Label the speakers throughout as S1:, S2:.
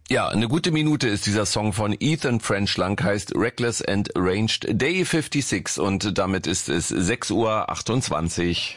S1: Ja, eine gute Minute ist dieser Song von Ethan French lang, heißt Reckless and Arranged Day 56 und damit ist es 6:28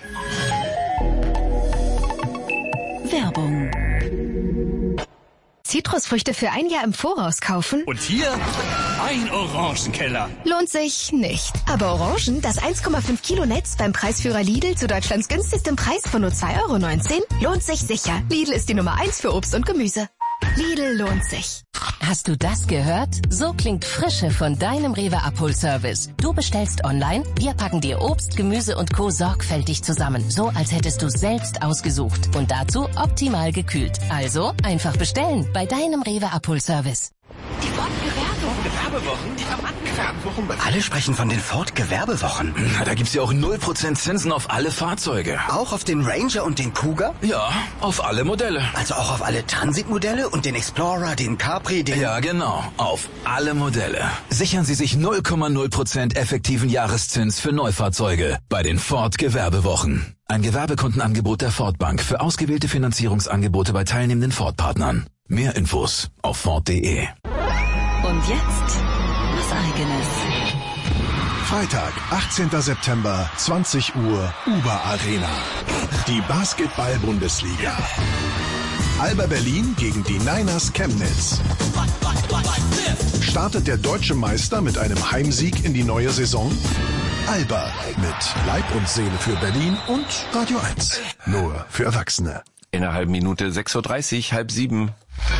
S1: Uhr.
S2: Werbung. Zitrusfrüchte für ein Jahr im Voraus kaufen?
S3: Und hier ein Orangenkeller.
S2: Lohnt sich nicht. Aber Orangen, das 1,5 Kilo Netz beim Preisführer Lidl zu Deutschlands günstigstem Preis von nur 2,19 €, lohnt sich sicher. Lidl ist die Nummer 1 für Obst und Gemüse. Lidl lohnt sich.
S4: Hast du das gehört? So klingt Frische von deinem Rewe-Abholservice. Du bestellst online, wir packen dir Obst, Gemüse und Co. sorgfältig zusammen. So, als hättest du selbst ausgesucht. Und dazu optimal gekühlt. Also, einfach bestellen bei deinem Rewe-Abholservice.
S5: Die Ford-Gewerbewochen? Die Gewerbewochen?
S6: Alle sprechen von den Ford-Gewerbewochen.
S7: Na, da gibt's ja auch 0% Zinsen auf alle Fahrzeuge.
S6: Auch auf den Ranger und den Cougar?
S7: Ja, auf alle Modelle.
S6: Also auch auf alle Transit-Modelle und den Explorer, den Capri, den...
S7: Ja, genau. Auf alle Modelle. Sichern Sie sich 0,0% effektiven Jahreszins für Neufahrzeuge bei den Ford-Gewerbewochen. Ein Gewerbekundenangebot der Ford Bank für ausgewählte Finanzierungsangebote bei teilnehmenden Ford-Partnern. Mehr Infos auf Ford.de.
S2: Und jetzt was Eigenes.
S8: Freitag, 18. September, 20 Uhr, Uber Arena. Die Basketball-Bundesliga. Alba Berlin gegen die Niners Chemnitz. Startet der deutsche Meister mit einem Heimsieg in die neue Saison? Alba mit Leib und Seele für Berlin und Radio 1. Nur für Erwachsene.
S1: In einer halben Minute 6:30 Uhr, 6:30.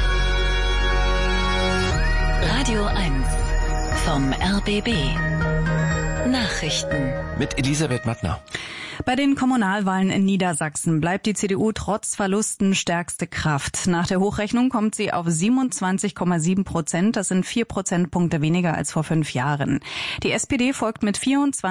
S2: Radio 1 vom RBB. Nachrichten
S1: Mit Elisabeth Mattner.
S9: Bei den Kommunalwahlen in Niedersachsen bleibt die CDU trotz Verlusten stärkste Kraft. Nach der Hochrechnung kommt sie auf 27,7%. Das sind 4 Prozentpunkte weniger als vor 5 Jahren. Die SPD folgt mit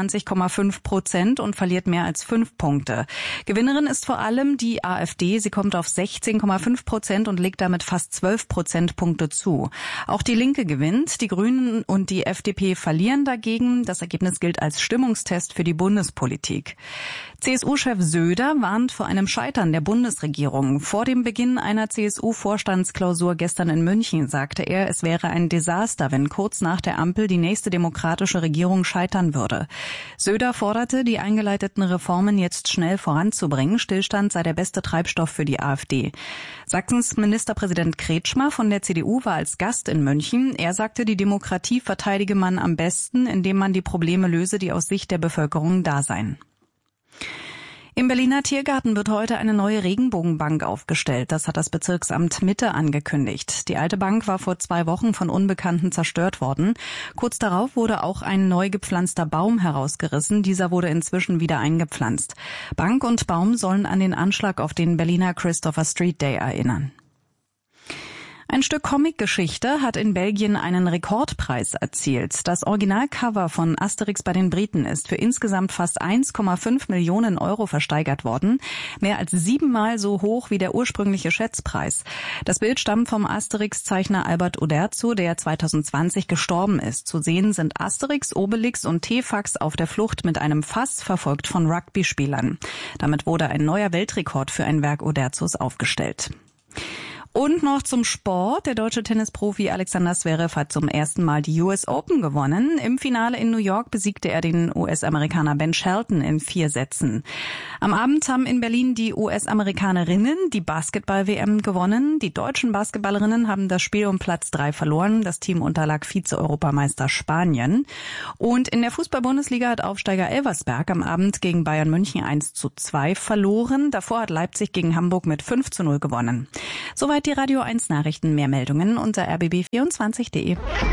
S9: 24,5% und verliert mehr als 5 Punkte. Gewinnerin ist vor allem die AfD. Sie kommt auf 16,5% und legt damit fast 12 Prozentpunkte zu. Auch die Linke gewinnt. Die Grünen und die FDP verlieren dagegen. Das Ergebnis gilt als Stimmungstest für die Bundespolitik. CSU-Chef Söder warnt vor einem Scheitern der Bundesregierung. Vor dem Beginn einer CSU-Vorstandsklausur gestern in München sagte er, es wäre ein Desaster, wenn kurz nach der Ampel die nächste demokratische Regierung scheitern würde. Söder forderte, die eingeleiteten Reformen jetzt schnell voranzubringen. Stillstand sei der beste Treibstoff für die AfD. Sachsens Ministerpräsident Kretschmer von der CDU war als Gast in München. Er sagte, die Demokratie verteidige man am besten, indem man die Probleme löse, die aus Sicht der Bevölkerung da seien. Im Berliner Tiergarten wird heute eine neue Regenbogenbank aufgestellt. Das hat das Bezirksamt Mitte angekündigt. Die alte Bank war vor 2 Wochen von Unbekannten zerstört worden. Kurz darauf wurde auch ein neu gepflanzter Baum herausgerissen. Dieser wurde inzwischen wieder eingepflanzt. Bank und Baum sollen an den Anschlag auf den Berliner Christopher Street Day erinnern. Ein Stück Comicgeschichte hat in Belgien einen Rekordpreis erzielt. Das Originalcover von Asterix bei den Briten ist für insgesamt fast 1,5 Millionen Euro versteigert worden. Mehr als 7-mal so hoch wie der ursprüngliche Schätzpreis. Das Bild stammt vom Asterix-Zeichner Albert Uderzo, der 2020 gestorben ist. Zu sehen sind Asterix, Obelix und Tefax auf der Flucht mit einem Fass, verfolgt von Rugby-Spielern. Damit wurde ein neuer Weltrekord für ein Werk Uderzos aufgestellt. Und noch zum Sport. Der deutsche Tennisprofi Alexander Zverev hat zum ersten Mal die US Open gewonnen. Im Finale in New York besiegte er den US-Amerikaner Ben Shelton in 4 Sätzen. Am Abend haben in Berlin die US-Amerikanerinnen die Basketball-WM gewonnen. Die deutschen Basketballerinnen haben das Spiel um Platz 3 verloren. Das Team unterlag Vize-Europameister Spanien. Und in der Fußball-Bundesliga hat Aufsteiger Elversberg am Abend gegen Bayern München 1:2 verloren. Davor hat Leipzig gegen Hamburg mit 5:0 gewonnen. Soweit die Radio 1 Nachrichten. Mehr Meldungen unter rbb24.de.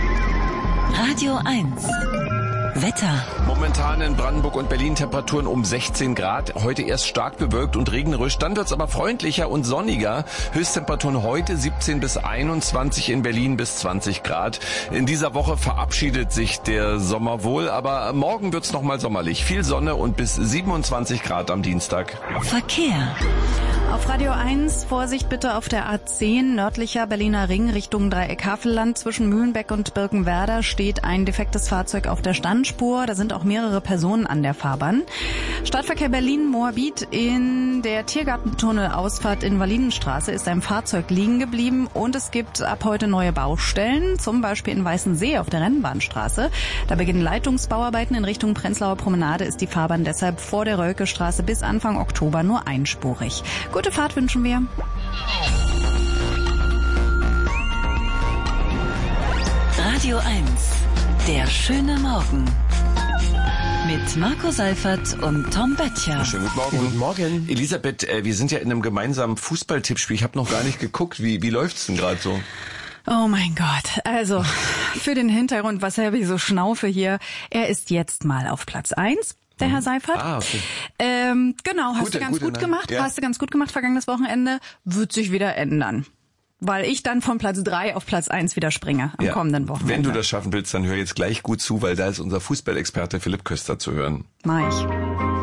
S2: Radio 1 Wetter.
S1: Momentan in Brandenburg und Berlin Temperaturen um 16 Grad. Heute erst stark bewölkt und regnerisch. Dann wird's aber freundlicher und sonniger. Höchsttemperaturen heute 17 bis 21, in Berlin bis 20 Grad. In dieser Woche verabschiedet sich der Sommer wohl, aber morgen wird's nochmal sommerlich. Viel Sonne und bis 27 Grad am Dienstag.
S2: Verkehr.
S9: Auf Radio 1, Vorsicht bitte auf der A10, nördlicher Berliner Ring Richtung Dreieck Havelland. Zwischen Mühlenbeck und Birkenwerder steht ein defektes Fahrzeug auf der Standstelle. Einbahnspur. Da sind auch mehrere Personen an der Fahrbahn. Stadtverkehr Berlin-Moabit in der Tiergartentunnel-Ausfahrt Invalidenstraße ist ein Fahrzeug liegen geblieben und es gibt ab heute neue Baustellen, zum Beispiel in Weißensee auf der Rennbahnstraße. Da beginnen Leitungsbauarbeiten in Richtung Prenzlauer Promenade, ist die Fahrbahn deshalb vor der Rölkestraße bis Anfang Oktober nur einspurig. Gute Fahrt wünschen wir.
S10: Radio 1, der schöne Morgen. Mit Marco Seifert und Tom Böttcher.
S1: Schönen guten Morgen. Guten Morgen. Elisabeth, wir sind ja in einem gemeinsamen Fußballtippspiel. Ich habe noch gar nicht geguckt. Wie läuft's denn gerade so?
S9: Oh mein Gott. Also, für den Hintergrund, weshalb ich so schnaufe hier, er ist jetzt mal auf Platz 1. Der Herr Seifert.
S1: Okay.
S9: Genau, hast du ganz gut gemacht. Ja. Hast du ganz gut gemacht vergangenes Wochenende. Wird sich wieder ändern. Weil ich dann von Platz 3 auf Platz 1 wieder springe am kommenden Wochenende.
S1: Wenn du das schaffen willst, dann hör jetzt gleich gut zu, weil da ist unser Fußballexperte Philipp Köster zu hören.
S9: Mach ich.